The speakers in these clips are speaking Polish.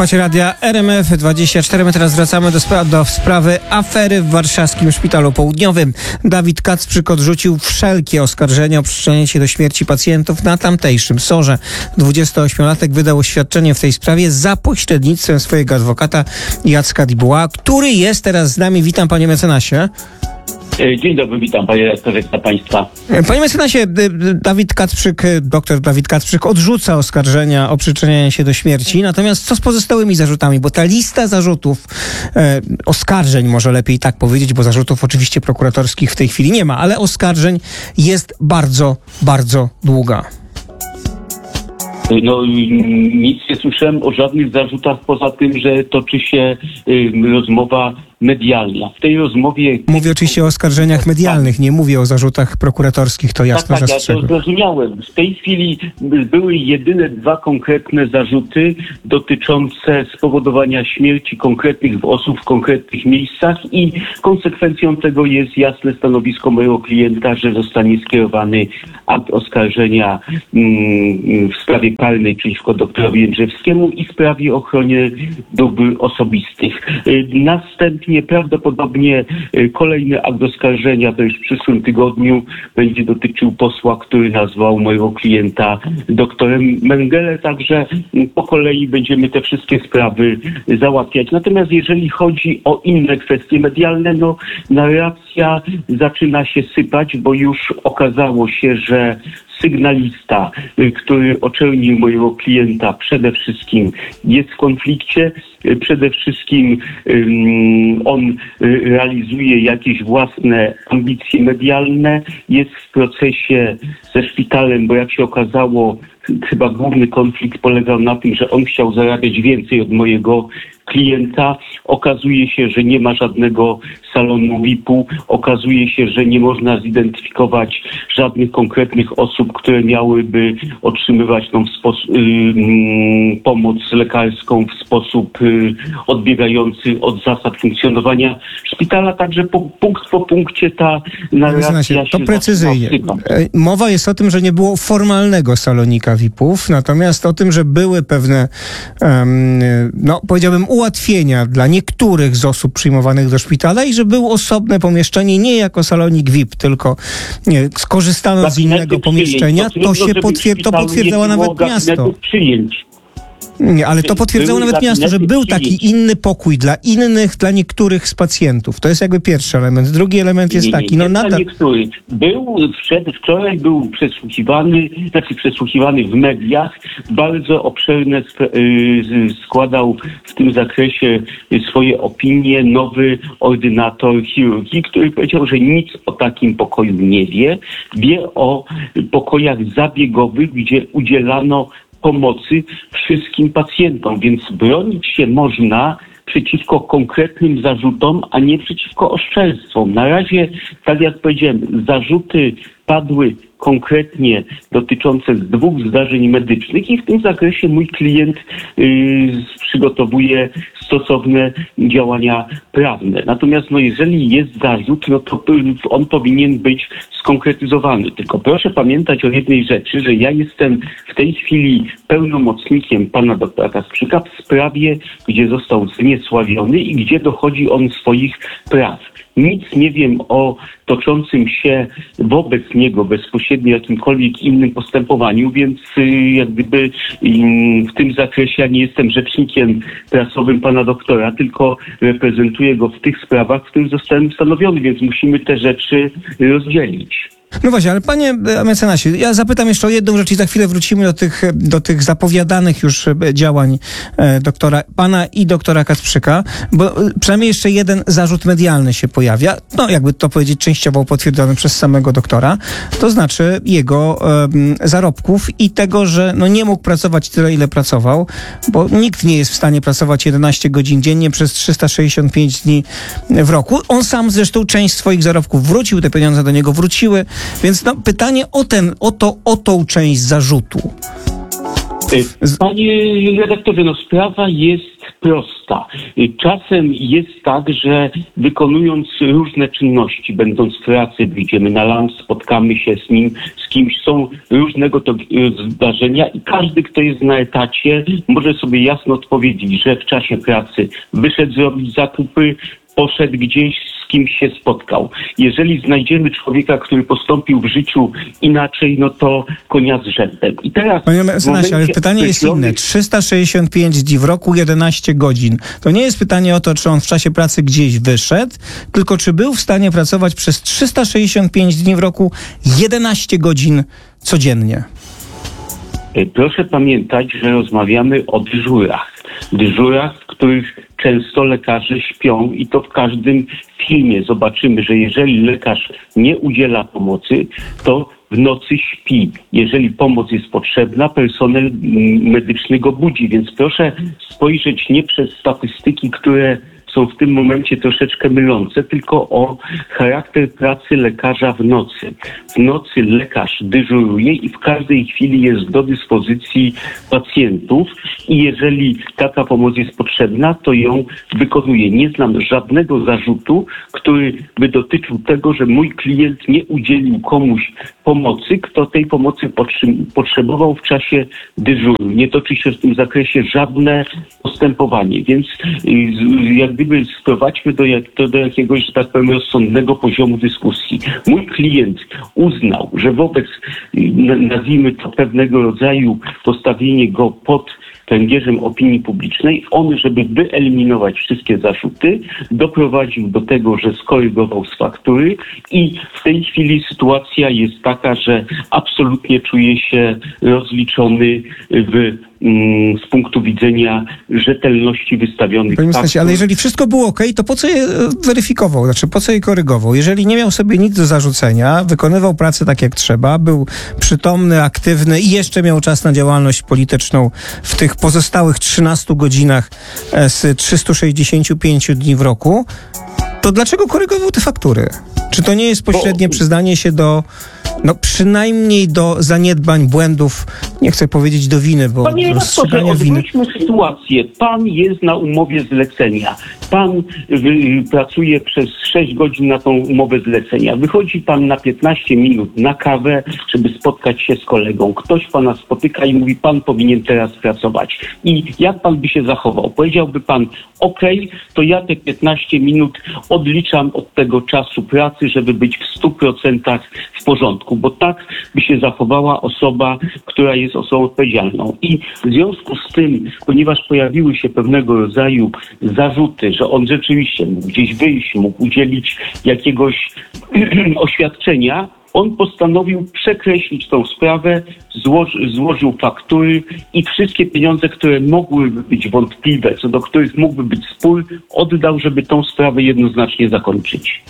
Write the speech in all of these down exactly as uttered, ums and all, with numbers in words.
Słuchajcie radia R M F dwadzieścia cztery. My teraz wracamy do, spra- do sprawy afery w warszawskim Szpitalu Południowym. Dawid Kacprzyk odrzucił wszelkie oskarżenia o przyczynienie się do śmierci pacjentów na tamtejszym sorze. dwudziestoośmiolatek wydał oświadczenie w tej sprawie za pośrednictwem swojego adwokata Jacka Dibuła, który jest teraz z nami. Witam, panie mecenasie. Dzień dobry, witam panie redaktorze, dla państwa. Panie mecenasie, Dawid Kacprzyk, doktor Dawid Kacprzyk odrzuca oskarżenia o przyczynienie się do śmierci. Natomiast co z pozostałymi zarzutami? Bo ta lista zarzutów, e, oskarżeń może lepiej tak powiedzieć, bo zarzutów oczywiście prokuratorskich w tej chwili nie ma, ale oskarżeń jest bardzo, bardzo długa. No nic nie słyszałem o żadnych zarzutach poza tym, że toczy się y, rozmowa medialna. W tej rozmowie... Mówię oczywiście o oskarżeniach medialnych, nie mówię o zarzutach prokuratorskich, to jasno tak, tak, zastrzegłem. ja to zrozumiałem. W tej chwili były jedyne dwa konkretne zarzuty dotyczące spowodowania śmierci konkretnych osób w konkretnych miejscach i konsekwencją tego jest jasne stanowisko mojego klienta, że zostanie skierowany akt oskarżenia mm, w sprawie karnej przeciwko doktorowi Jędrzejewskiemu i w sprawie ochrony dóbr osobistych. Następnie prawdopodobnie kolejny akt oskarżenia, to już w przyszłym tygodniu, będzie dotyczył posła, który nazwał mojego klienta doktorem Mengele, także po kolei będziemy te wszystkie sprawy załatwiać. Natomiast jeżeli chodzi o inne kwestie medialne, no narracja zaczyna się sypać, bo już okazało się, że sygnalista, który oczernił mojego klienta, przede wszystkim jest w konflikcie. Przede wszystkim um, on realizuje jakieś własne ambicje medialne, jest w procesie ze szpitalem, bo jak się okazało, chyba główny konflikt polegał na tym, że on chciał zarabiać więcej od mojego klienta. Okazuje się, że nie ma żadnego salonu V I P-u. Okazuje się, że nie można zidentyfikować żadnych konkretnych osób, które miałyby otrzymywać tą spos- yy, pomoc lekarską w sposób yy, odbiegający od zasad funkcjonowania szpitala. Także po, punkt po punkcie ta narracja się to precyzyjnie. Mowa jest o tym, że nie było formalnego salonika V I P-ów, natomiast o tym, że były pewne, um, no powiedziałbym, ułatwienia dla niektórych z osób przyjmowanych do szpitala i że było osobne pomieszczenie, nie jako salonik V I P, tylko nie, skorzystano z innego pomieszczenia. To, to się potwier- to potwierdzało nawet miasto. Przyjęć. Nie, ale to potwierdzało nawet miasto, że był taki inny pokój dla innych, dla niektórych z pacjentów. To jest jakby pierwszy element. Drugi element jest nie, nie, taki, no nie nadal... Niektórych. Był, przed, wczoraj był przesłuchiwany, znaczy przesłuchiwany w mediach, bardzo obszerne składał w tym zakresie swoje opinie nowy ordynator chirurgii, który powiedział, że nic o takim pokoju nie wie. Wie o pokojach zabiegowych, gdzie udzielano pomocy wszystkim pacjentom, więc bronić się można przeciwko konkretnym zarzutom, a nie przeciwko oszczerstwom. Na razie, tak jak powiedziałem, zarzuty padły konkretnie dotyczące dwóch zdarzeń medycznych i w tym zakresie mój klient yy, przygotowuje stosowne działania prawne. Natomiast no, jeżeli jest zarzut, no to on powinien być skonkretyzowany. Tylko proszę pamiętać o jednej rzeczy, że ja jestem w tej chwili pełnomocnikiem pana doktora Kacprzyka w sprawie, gdzie został zniesławiony i gdzie dochodzi on swoich praw. Nic nie wiem o toczącym się wobec niego bezpośrednio jakimkolwiek innym postępowaniu, więc jak gdyby w tym zakresie ja nie jestem rzecznikiem prasowym pana doktora, tylko reprezentuję go w tych sprawach, w których zostałem ustanowiony, więc musimy te rzeczy rozdzielić. No właśnie, ale panie mecenasie, ja zapytam jeszcze o jedną rzecz i za chwilę wrócimy do tych, do tych zapowiadanych już działań doktora, pana i doktora Kacprzyka, bo przynajmniej jeszcze jeden zarzut medialny się pojawia, no jakby to powiedzieć częściowo potwierdzony przez samego doktora, to znaczy jego um, zarobków i tego, że no nie mógł pracować tyle, ile pracował, bo nikt nie jest w stanie pracować jedenaście godzin dziennie przez trzysta sześćdziesiąt pięć dni w roku. On sam zresztą część swoich zarobków wrócił, te pieniądze do niego wróciły. Więc no, pytanie o ten, o, to, o tą część zarzutu. Panie redaktorze, no sprawa jest prosta. Czasem jest tak, że wykonując różne czynności, będąc w pracy, wyjdziemy na lunch, spotkamy się z nim, z kimś, są różnego to zdarzenia i każdy, kto jest na etacie, może sobie jasno odpowiedzieć, że w czasie pracy wyszedł zrobić zakupy, poszedł gdzieś, z kimś się spotkał. Jeżeli znajdziemy człowieka, który postąpił w życiu inaczej, no to konia z rzędem. I teraz... Panie mecenasie, ale pytanie jest inne. trzysta sześćdziesiąt pięć dni w roku, jedenaście godzin. To nie jest pytanie o to, czy on w czasie pracy gdzieś wyszedł, tylko czy był w stanie pracować przez trzysta sześćdziesiąt pięć dni w roku, jedenaście godzin codziennie. Proszę pamiętać, że rozmawiamy o dyżurach. Dyżurach, w których często lekarze śpią i to w każdym filmie zobaczymy, że jeżeli lekarz nie udziela pomocy, to w nocy śpi. Jeżeli pomoc jest potrzebna, personel medyczny go budzi. Więc proszę spojrzeć nie przez statystyki, które są w tym momencie troszeczkę mylące, tylko o charakter pracy lekarza w nocy. W nocy lekarz dyżuruje i w każdej chwili jest do dyspozycji pacjentów i jeżeli taka pomoc jest potrzebna, to ją wykonuje. Nie znam żadnego zarzutu, który by dotyczył tego, że mój klient nie udzielił komuś pomocy, kto tej pomocy potrzebował w czasie dyżuru. Nie toczy się w tym zakresie żadne postępowanie, więc jak gdyby sprowadźmy do, jak, to do jakiegoś, że tak powiem, rozsądnego poziomu dyskusji. Mój klient uznał, że wobec, nazwijmy to, pewnego rodzaju postawienie go pod pręgierzem opinii publicznej, on, żeby wyeliminować wszystkie zarzuty, doprowadził do tego, że skorygował z faktury i w tej chwili sytuacja jest taka, że absolutnie czuje się rozliczony w, mm, z punktu widzenia rzetelności wystawionych Panie mecenasie, ale jeżeli wszystko było okej, okay, to po co je weryfikował? Znaczy, po co je korygował? Jeżeli nie miał sobie nic do zarzucenia, wykonywał pracę tak jak trzeba, był przytomny, aktywny i jeszcze miał czas na działalność polityczną w tych pozostałych trzynastu godzinach z trzystu sześćdziesięciu pięciu dni w roku, to dlaczego korygował te faktury? Czy to nie jest pośrednie Bo... przyznanie się do, no przynajmniej do zaniedbań, błędów, nie chcę powiedzieć do winy, bo Panie rozstrzygania winy... odwróćmy sytuację. Pan jest na umowie zlecenia. Pan y, pracuje przez sześć godzin na tą umowę zlecenia. Wychodzi pan na piętnaście minut na kawę, żeby spotkać się z kolegą. Ktoś pana spotyka i mówi, pan powinien teraz pracować. I jak pan by się zachował? Powiedziałby pan, okej, okay, to ja te piętnaście minut odliczam od tego czasu pracy, żeby być w stu procentach w porządku, bo tak by się zachowała osoba, która jest osobą odpowiedzialną. I w związku z tym, ponieważ pojawiły się pewnego rodzaju zarzuty, że on rzeczywiście mógł gdzieś wyjść, mógł udzielić jakiegoś oświadczenia, on postanowił przekreślić tą sprawę, złoży, złożył faktury i wszystkie pieniądze, które mogłyby być wątpliwe, co do których mógłby być spór, oddał, żeby tą sprawę jednoznacznie zakończyć.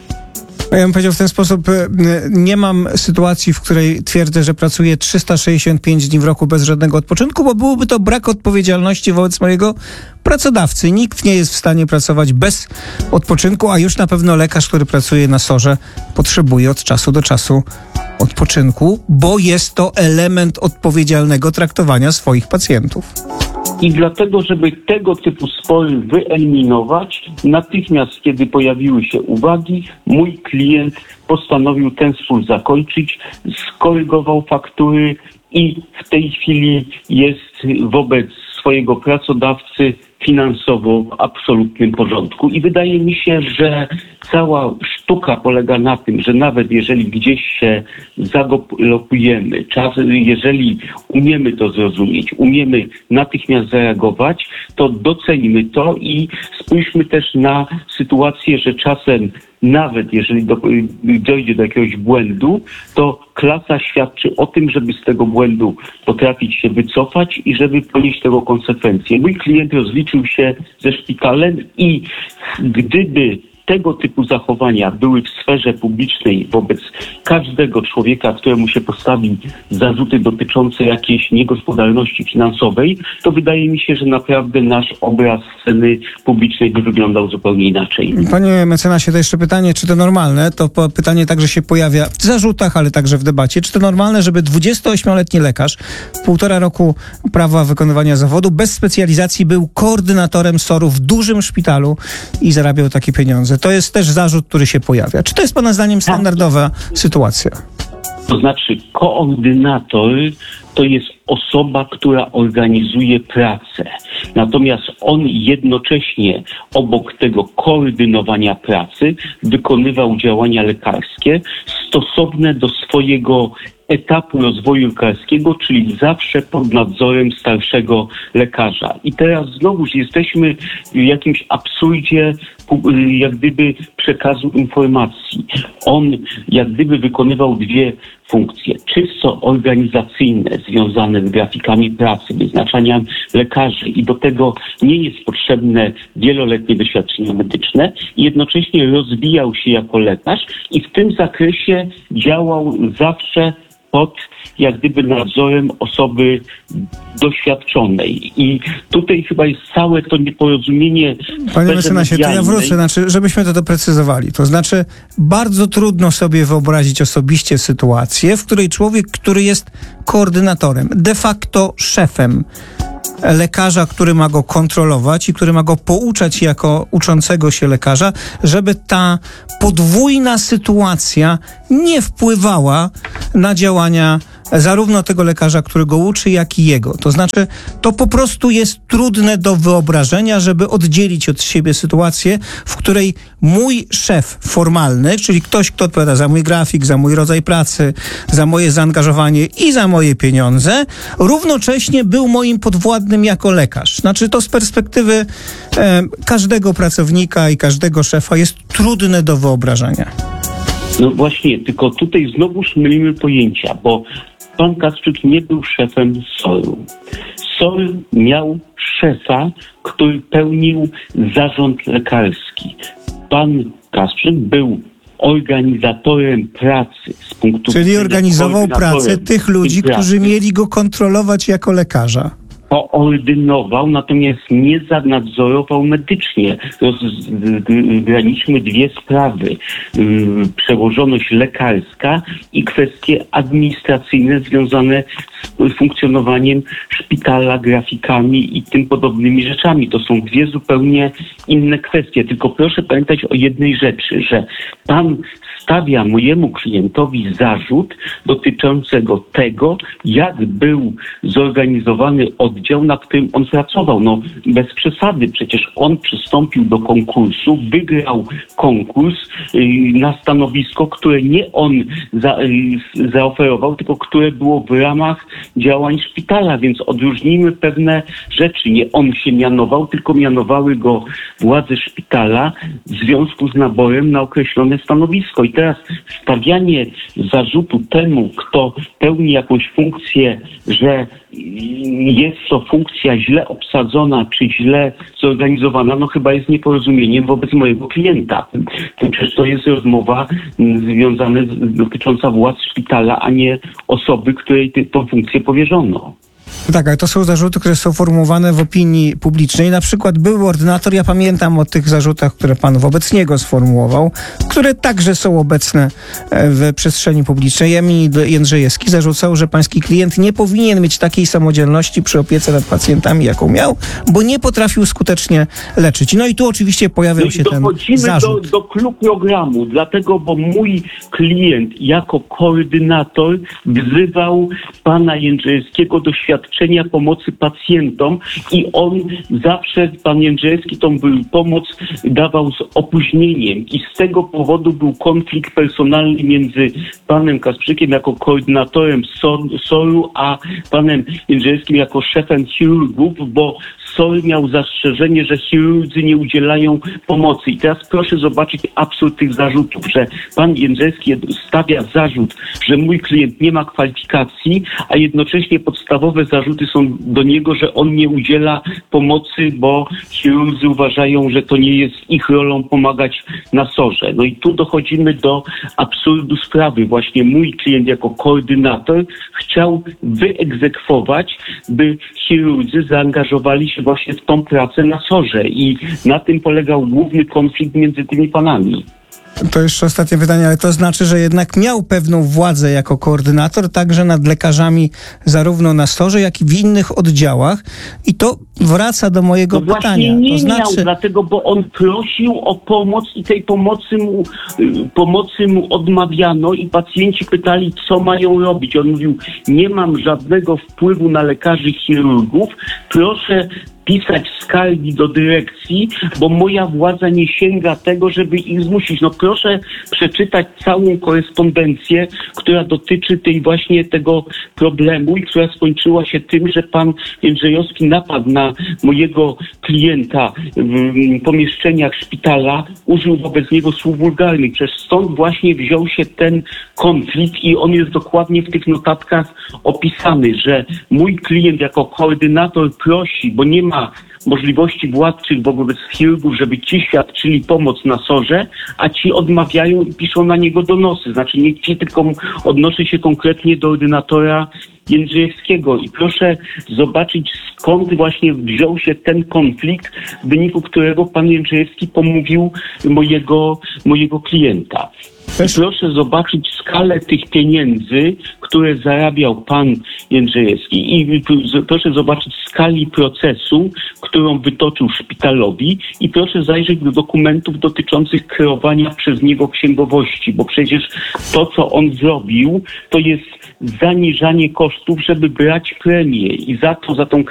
Ja bym powiedział w ten sposób, nie mam sytuacji, w której twierdzę, że pracuję trzysta sześćdziesiąt pięć dni w roku bez żadnego odpoczynku, bo byłoby to brak odpowiedzialności wobec mojego pracodawcy. Nikt nie jest w stanie pracować bez odpoczynku, a już na pewno lekarz, który pracuje na sorze, potrzebuje od czasu do czasu odpoczynku, bo jest to element odpowiedzialnego traktowania swoich pacjentów. I dlatego, żeby tego typu spory wyeliminować, natychmiast, kiedy pojawiły się uwagi, mój klient postanowił ten spór zakończyć, skorygował faktury i w tej chwili jest wobec swojego pracodawcy finansowo w absolutnym porządku. I wydaje mi się, że cała sztuka polega na tym, że nawet jeżeli gdzieś się zagalopujemy, czas, jeżeli umiemy to zrozumieć, umiemy natychmiast zareagować, to docenimy to i spójrzmy też na sytuację, że czasem nawet jeżeli do, dojdzie do jakiegoś błędu, to klasa świadczy o tym, żeby z tego błędu potrafić się wycofać i żeby ponieść tego konsekwencje. Mój klient rozliczył się ze szpitalem i gdyby tego typu zachowania były w sferze publicznej wobec każdego człowieka, któremu się postawi zarzuty dotyczące jakiejś niegospodarności finansowej, to wydaje mi się, że naprawdę nasz obraz sceny publicznej by wyglądał zupełnie inaczej. Panie mecenasie, to jeszcze pytanie, czy to normalne? To pytanie także się pojawia w zarzutach, ale także w debacie. Czy to normalne, żeby dwudziestoośmioletni lekarz w półtora roku prawa wykonywania zawodu bez specjalizacji był koordynatorem S O R-u w dużym szpitalu i zarabiał takie pieniądze? To jest też zarzut, który się pojawia. Czy to jest pana zdaniem standardowa sytuacja? To znaczy koordynator to jest osoba, która organizuje pracę. Natomiast on jednocześnie obok tego koordynowania pracy wykonywał działania lekarskie stosowne do swojego etapu rozwoju lekarskiego, czyli zawsze pod nadzorem starszego lekarza. I teraz znowuż jesteśmy w jakimś absurdzie jak gdyby przekazu informacji. On jak gdyby wykonywał dwie funkcje, czysto organizacyjne związane z grafikami pracy, wyznaczaniem lekarzy i do tego nie jest potrzebne wieloletnie doświadczenie medyczne i jednocześnie rozwijał się jako lekarz i w tym zakresie działał zawsze pod jak gdyby nadzorem osoby doświadczonej. I tutaj chyba jest całe to nieporozumienie. Panie mecenasie, to ja wrócę, znaczy, żebyśmy to doprecyzowali. To znaczy, bardzo trudno sobie wyobrazić osobiście sytuację, w której człowiek, który jest koordynatorem, de facto szefem lekarza, który ma go kontrolować i który ma go pouczać jako uczącego się lekarza, żeby ta podwójna sytuacja nie wpływała na działania zarówno tego lekarza, który go uczy, jak i jego. To znaczy, to po prostu jest trudne do wyobrażenia, żeby oddzielić od siebie sytuację, w której mój szef formalny, czyli ktoś, kto odpowiada za mój grafik, za mój rodzaj pracy, za moje zaangażowanie i za moje pieniądze, równocześnie był moim podwładnym jako lekarz. Znaczy, to z perspektywy e, każdego pracownika i każdego szefa jest trudne do wyobrażenia. No właśnie, tylko tutaj znowuż mylimy pojęcia, bo pan Kasprzyk nie był szefem S O R-u. S O R miał szefa, który pełnił zarząd lekarski. Pan Kasprzyk był organizatorem pracy z punktu Czyli widzenia organizował pracę tych ludzi, pracy. którzy mieli go kontrolować jako lekarza. Koordynował, natomiast nie zanadzorował medycznie. Rozgraniczmy dwie sprawy. Przełożoność lekarska i kwestie administracyjne związane z funkcjonowaniem szpitala, grafikami i tym podobnymi rzeczami. To są dwie zupełnie inne kwestie. Tylko proszę pamiętać o jednej rzeczy, że pan stawia mojemu klientowi zarzut dotyczącego tego, jak był zorganizowany oddział, na którym on pracował. No bez przesady, przecież on przystąpił do konkursu, wygrał konkurs yy, na stanowisko, które nie on za, yy, zaoferował, tylko które było w ramach działań szpitala, więc odróżnijmy pewne rzeczy. Nie on się mianował, tylko mianowały go władze szpitala w związku z naborem na określone stanowisko. I teraz stawianie zarzutu temu, kto pełni jakąś funkcję, że jest to funkcja źle obsadzona, czy źle zorganizowana, no chyba jest nieporozumieniem wobec mojego klienta. Przecież to jest rozmowa związana, dotycząca władz szpitala, a nie osoby, której tę funkcję powierzono. Tak, ale to są zarzuty, które są formułowane w opinii publicznej. Na przykład były ordynator, ja pamiętam o tych zarzutach, które pan wobec niego sformułował, które także są obecne w przestrzeni publicznej. Emil Jędrzejewski zarzucał, że pański klient nie powinien mieć takiej samodzielności przy opiece nad pacjentami, jaką miał, bo nie potrafił skutecznie leczyć. No i tu oczywiście pojawiał się ten zarzut. Do, do clou programu, dlatego, bo mój klient jako koordynator wzywał pana Jędrzejewskiego do świadczenia pomocy pacjentom i on zawsze, pan Jędrzejewski, tą pomoc dawał z opóźnieniem i z tego powodu był konflikt personalny między panem Kasprzykiem jako koordynatorem S O R-u, a panem Jędrzejewskim jako szefem chirurgów, bo S O R miał zastrzeżenie, że chirurdzy nie udzielają pomocy. I teraz proszę zobaczyć absurd tych zarzutów, że pan Jędrzejewski stawia zarzut, że mój klient nie ma kwalifikacji, a jednocześnie podstawowe zarzuty są do niego, że on nie udziela pomocy, bo chirurdzy uważają, że to nie jest ich rolą pomagać na S O R-ze. No i tu dochodzimy do absurdu sprawy. Właśnie mój klient jako koordynator chciał wyegzekwować, by chirurdzy zaangażowali się właśnie w tą pracę na S O R-ze i na tym polegał główny konflikt między tymi panami. To jeszcze ostatnie pytanie, ale to znaczy, że jednak miał pewną władzę jako koordynator, także nad lekarzami zarówno na S O R-ze, jak i w innych oddziałach. I to wraca do mojego no pytania. Właśnie nie to znaczy... miał, dlatego, bo on prosił o pomoc i tej pomocy mu, pomocy mu odmawiano i pacjenci pytali, co mają robić. On mówił, nie mam żadnego wpływu na lekarzy chirurgów, proszę pisać skargi do dyrekcji, bo moja władza nie sięga tego, żeby ich zmusić. No proszę przeczytać całą korespondencję, która dotyczy tej właśnie tego problemu i która skończyła się tym, że pan Jędrzejowski napadł na mojego klienta w pomieszczeniach szpitala, użył wobec niego słów wulgarnych. Przecież stąd właśnie wziął się ten konflikt i on jest dokładnie w tych notatkach opisany, że mój klient jako koordynator prosi, bo nie ma możliwości władczych wobec chirurgów, żeby ci świadczyli pomoc na S O R-ze, a ci odmawiają i piszą na niego donosy. Znaczy nie ci, tylko odnoszę się konkretnie do ordynatora Jędrzejewskiego. I proszę zobaczyć, skąd właśnie wziął się ten konflikt, w wyniku którego pan Jędrzejewski pomówił mojego, mojego klienta. I proszę zobaczyć skalę tych pieniędzy, które zarabiał pan Jędrzejewski i proszę zobaczyć skali procesu, którą wytoczył szpitalowi i proszę zajrzeć do dokumentów dotyczących kreowania przez niego księgowości, bo przecież to, co on zrobił, to jest zaniżanie kosztów, żeby brać premię i za to, za tą